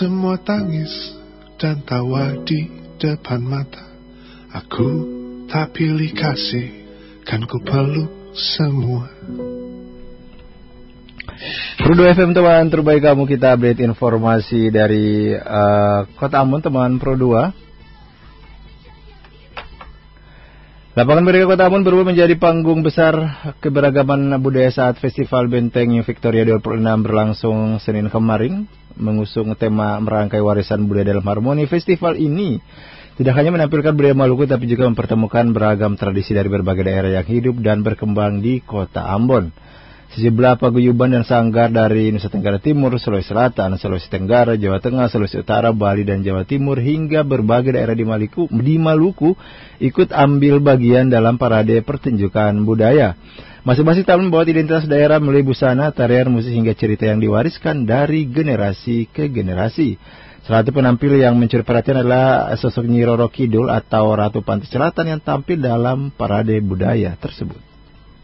Semua tangis dan tawa di depan mata. Aku tak pilih kasih, kan ku peluk semua. Pro 2 FM teman terbaik kamu, kita update informasi dari Kota Ambon teman Pro 2. Lapangan Merdeka Kota Ambon berubah menjadi panggung besar keberagaman budaya saat Festival Benteng Victoria 26 berlangsung Senin kemarin. Mengusung tema merangkai warisan budaya dalam harmoni, festival ini tidak hanya menampilkan budaya Maluku tapi juga mempertemukan beragam tradisi dari berbagai daerah yang hidup dan berkembang di Kota Ambon. Sejumlah paguyuban dan sanggar dari Nusa Tenggara Timur, Sulawesi Selatan, Sulawesi Tenggara, Jawa Tengah, Sulawesi Utara, Bali, dan Jawa Timur hingga berbagai daerah di Maluku ikut ambil bagian dalam parade pertunjukan budaya. Masing-masing tahun membawa identitas daerah melalui busana, tarian, musik hingga cerita yang diwariskan dari generasi ke generasi. Salah satu penampil yang mencuri perhatian adalah sosok Nyi Roro Kidul atau Ratu Pantai Selatan yang tampil dalam parade budaya tersebut.